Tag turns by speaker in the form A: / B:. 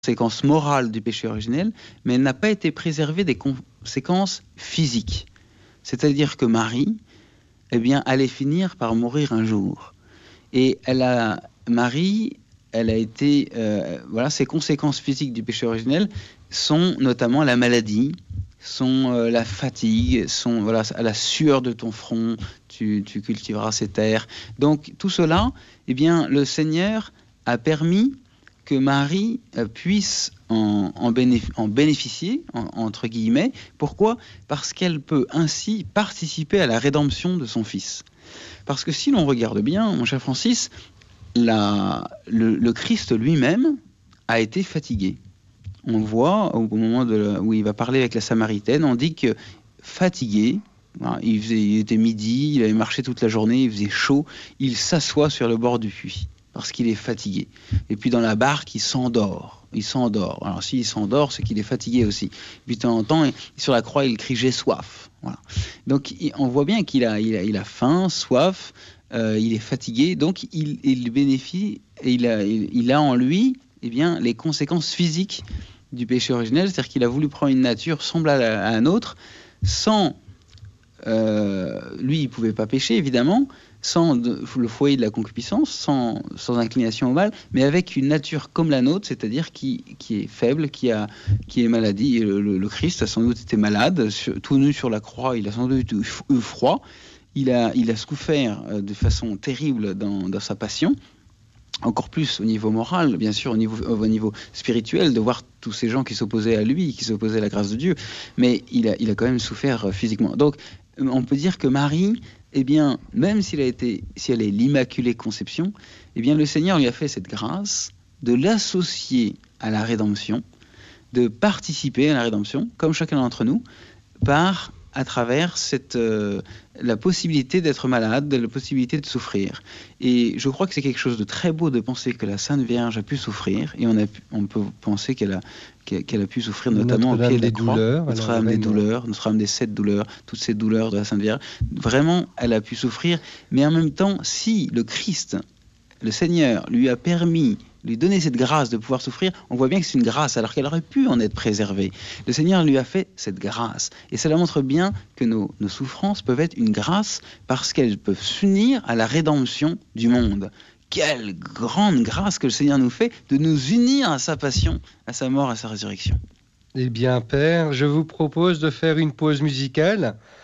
A: conséquences morales du péché originel, mais elle n'a pas été préservée des conséquences physiques. C'est-à-dire que Marie, eh bien, allait finir par mourir un jour. Et Marie, elle a été, ses conséquences physiques du péché originel sont notamment la maladie, sont la fatigue, sont la sueur de ton front, tu cultiveras ces terres. Donc tout cela, eh bien, le Seigneur a permis que Marie puisse en bénéficier, entre guillemets. Pourquoi ? Parce qu'elle peut ainsi participer à la rédemption de son Fils. Parce que si l'on regarde bien, mon cher Francis, le Christ lui-même a été fatigué. On voit au moment où il va parler avec la Samaritaine, on dit que fatigué, il était midi, il avait marché toute la journée, il faisait chaud, il s'assoit sur le bord du puits parce qu'il est fatigué. Et puis dans la barque, il s'endort. Alors s'il s'endort, c'est qu'il est fatigué aussi. Et puis de temps en temps, sur la croix, il crie « j'ai soif ». Voilà. Donc on voit bien qu'il a faim, soif, il est fatigué, donc il bénéficie et il a en lui les conséquences physiques du péché originel, c'est-à-dire qu'il a voulu prendre une nature semblable à un autre, sans... lui, il ne pouvait pas pécher, évidemment, sans le foyer de la concupiscence, sans inclination au mal, mais avec une nature comme la nôtre, c'est-à-dire qui est faible, qui est maladie. Et le Christ a sans doute été malade, tout nu sur la croix, il a sans doute eu froid, il a souffert de façon terrible dans sa passion, encore plus au niveau moral, bien sûr, au niveau spirituel, de voir tous ces gens qui s'opposaient à lui, qui s'opposaient à la grâce de Dieu, mais il a quand même souffert physiquement. Donc, on peut dire que Marie, eh bien, même si elle est l'Immaculée Conception, eh bien, le Seigneur lui a fait cette grâce de l'associer à la rédemption, de participer à la rédemption, comme chacun d'entre nous, à travers la possibilité d'être malade, la possibilité de souffrir. Et je crois que c'est quelque chose de très beau de penser que la Sainte Vierge a pu souffrir, et on peut penser qu'elle a pu souffrir notamment au pied des croix, Notre-Dame des douleurs, Notre-Dame des 7 douleurs, toutes ces douleurs de la Sainte Vierge. Vraiment, elle a pu souffrir, mais en même temps, si le Christ, le Seigneur, lui a permis, lui donner cette grâce de pouvoir souffrir, on voit bien que c'est une grâce, alors qu'elle aurait pu en être préservée. Le Seigneur lui a fait cette grâce. Et cela montre bien que nos souffrances peuvent être une grâce parce qu'elles peuvent s'unir à la rédemption du monde. Quelle grande grâce que le Seigneur nous fait de nous unir à sa passion, à sa mort, à sa résurrection.
B: Eh bien, Père, je vous propose de faire une pause musicale